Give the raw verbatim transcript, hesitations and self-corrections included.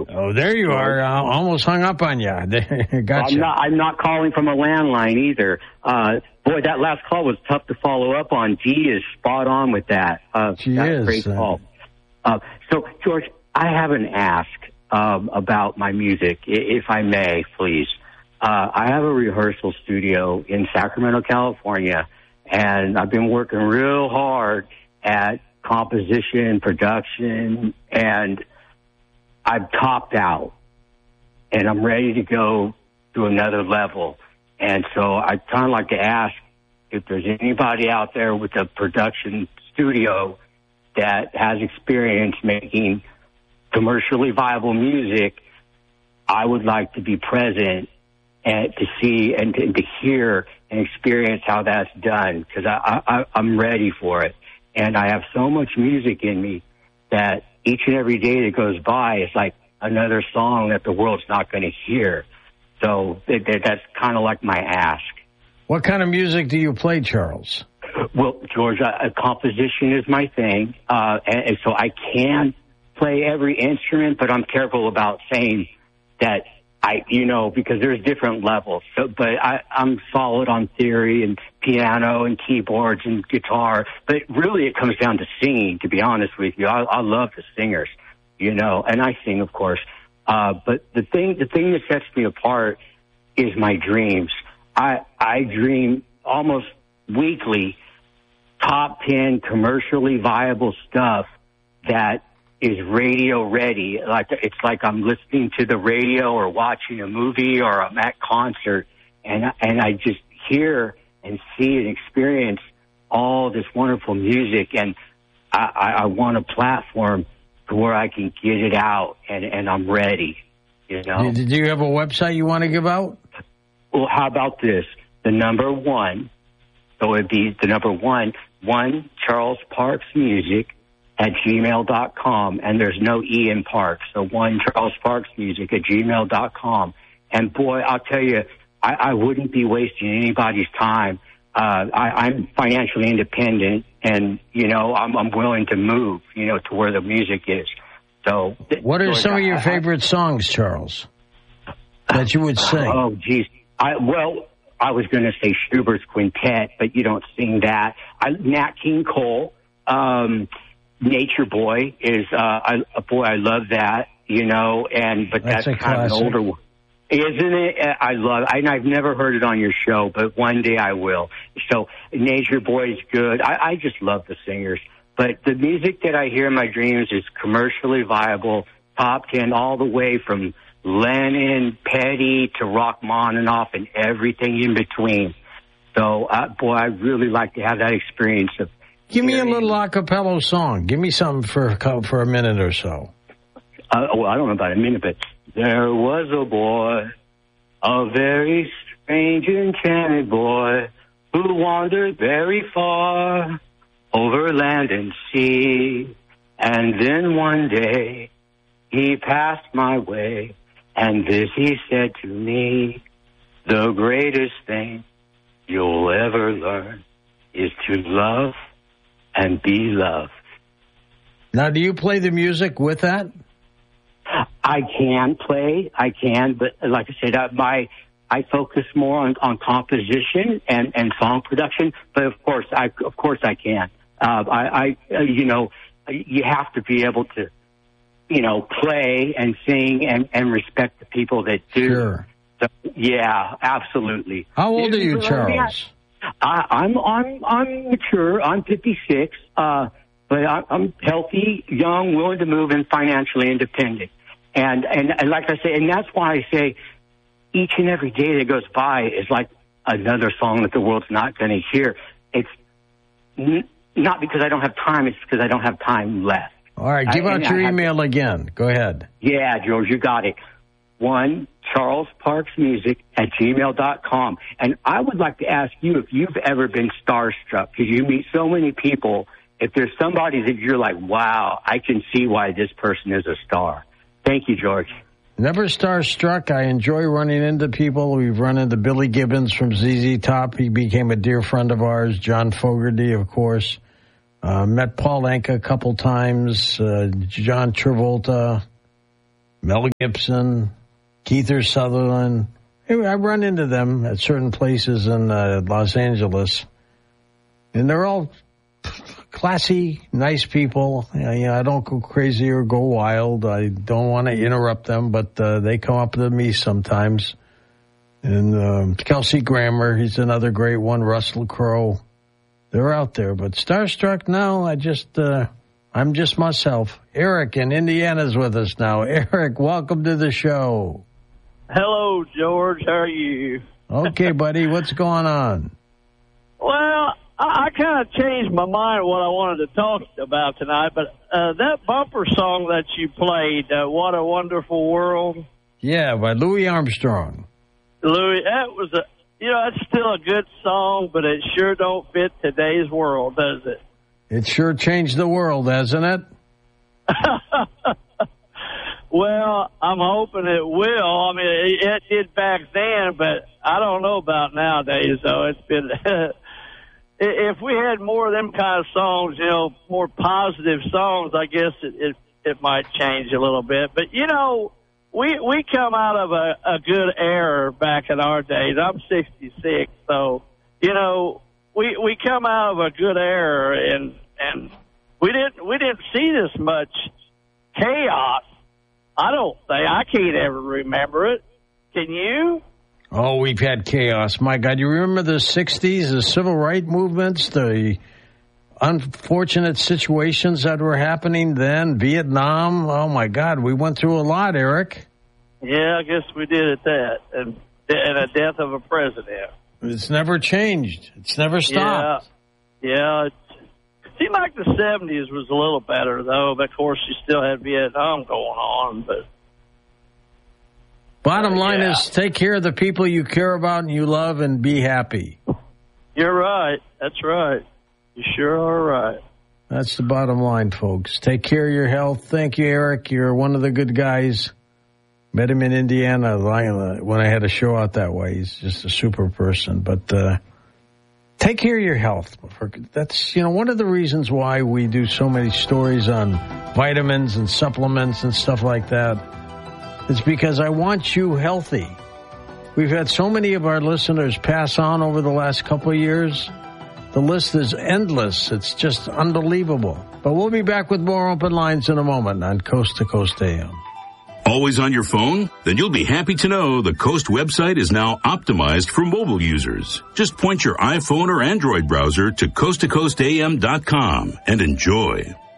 Oh, there you are. I almost hung up on you. Gotcha. I'm not, I'm not calling from a landline either. Uh, boy, that last call was tough to follow up on. G is spot on with that. Uh, she that's is. A great call. Uh, so, George, I have an ask um, about my music, if I may, please. Uh, I have a rehearsal studio in Sacramento, California, and I've been working real hard at composition, production, and I've topped out, and I'm ready to go to another level. And so I'd kind of like to ask if there's anybody out there with a production studio that has experience making commercially viable music. I would like to be present and to see and to, to hear and experience how that's done, because I, I, I'm ready for it. And I have so much music in me that each and every day that goes by is like another song that the world's not going to hear. So it, it, that's kind of like my ask. What kind of music do you play, Charles? Well, George, uh, composition is my thing. Uh, and, and so I can play every instrument, but I'm careful about saying that I, you know, because there's different levels. So, but I, I'm solid on theory and piano and keyboards and guitar. But really, it comes down to singing. To be honest with you, I, I love the singers, you know, and I sing, of course. Uh, but the thing, the thing that sets me apart is my dreams. I, I dream almost weekly, top ten commercially viable stuff that is radio ready. Like it's like I'm listening to the radio or watching a movie or I'm at concert, and and I just hear and see and experience all this wonderful music, and I, I, I want a platform to where I can get it out, and, and I'm ready. You know. Do you have a website you want to give out? Well, how about this? The number one. So it'd be the number one, one Charles Parks Music at gmail dot com, and there's no E in Parks, so one Charles Parks Music at gmail dot com. And boy, I'll tell you, I, I wouldn't be wasting anybody's time. Uh, I, I'm financially independent, and you know, I'm, I'm willing to move, you know, to where the music is. So, what are George, some of your I, favorite songs, Charles, that you would sing? Oh, geez, I well, I was going to say Schubert's Quintet, but you don't sing that. I, Nat King Cole. Um, Nature Boy is, uh, I, boy, I love that, you know, and, but that's, that's kind of an older one. Isn't it? I love, I, I've never heard it on your show, but one day I will. So Nature Boy is good. I, I just love the singers, but the music that I hear in my dreams is commercially viable, top ten, all the way from Lennon, Petty to Rachmaninoff and everything in between. So, uh, boy, I'd really like to have that experience of, give me a little a cappella song. Give me something for for a minute or so. Uh, well, I don't know about a minute, but there was a boy, a very strange, enchanted boy, who wandered very far over land and sea. And then one day he passed my way, and this he said to me, the greatest thing you'll ever learn is to love and be loved. Now, do you play the music with that? I can play, I can, but like I said, uh, my I focus more on, on composition and, and song production. But of course, I of course I can. Uh, I, I uh, you know, you have to be able to, you know, play and sing and, and respect the people that do. Sure. So, yeah, absolutely. How old are you, Charles? I, I'm I'm I'm mature. I'm fifty-six, uh, but I, I'm healthy, young, willing to move, and financially independent. And, and and like I say, and that's why I say each and every day that goes by is like another song that the world's not going to hear. It's n- not because I don't have time; it's because I don't have time left. All right, give I, out your email to, again. Go ahead. Yeah, George, you got it. One, Charles Parks Music at gmail dot com. And I would like to ask you if you've ever been starstruck, because you meet so many people. If there's somebody that you're like, wow, I can see why this person is a star. Thank you, George. Never starstruck. I enjoy running into people. We've run into Billy Gibbons from Z Z Top. He became a dear friend of ours. John Fogerty, of course. Uh, met Paul Anka a couple times. Uh, John Travolta. Mel Gibson, Kiefer Sutherland. Anyway, I run into them at certain places in uh, Los Angeles, and they're all classy, nice people. You know, I don't go crazy or go wild. I don't want to interrupt them, but uh, they come up to me sometimes. And um, Kelsey Grammer, he's another great one. Russell Crowe, they're out there. But starstruck, no, I just, uh, I'm just myself. Eric in Indiana's with us now. Eric, welcome to the show. Hello, George. How are you? Okay, buddy. What's going on? Well, I, I kind of changed my mind what I wanted to talk about tonight, but uh, that bumper song that you played, uh, What a Wonderful World. Yeah, by Louis Armstrong. Louis, that was a, you know, that's still a good song, but it sure don't fit today's world, does it? It sure changed the world, hasn't it? Well, I'm hoping it will. I mean, it, it did back then, but I don't know about nowadays, though. It's been, if we had more of them kind of songs, you know, more positive songs, I guess it, it, it might change a little bit. But, you know, we we come out of a, a good era back in our days. I'm sixty-six, so, you know, we we come out of a good era, and and we didn't we didn't see this much chaos. I don't think. I can't ever remember it. Can you? Oh, we've had chaos. My God, you remember the sixties, the civil rights movements, the unfortunate situations that were happening then, Vietnam. Oh, my God, we went through a lot, Eric. Yeah, I guess we did at that. And, and a death of a president. It's never changed. It's never stopped. Yeah, yeah. It seemed like the seventies was a little better, though. But, of course, you still had Vietnam going on. But bottom uh, line yeah. is take care of the people you care about and you love and be happy. You're right. That's right. You sure are right. That's the bottom line, folks. Take care of your health. Thank you, Eric. You're one of the good guys. Met him in Indiana when I had a show out that way. He's just a super person. But uh, take care of your health. That's, you know, one of the reasons why we do so many stories on vitamins and supplements and stuff like that. It's because I want you healthy. We've had so many of our listeners pass on over the last couple of years. The list is endless. It's just unbelievable. But we'll be back with more open lines in a moment on Coast to Coast A M. Always on your phone? Then you'll be happy to know the Coast website is now optimized for mobile users. Just point your iPhone or Android browser to coast to coast a m dot com and enjoy.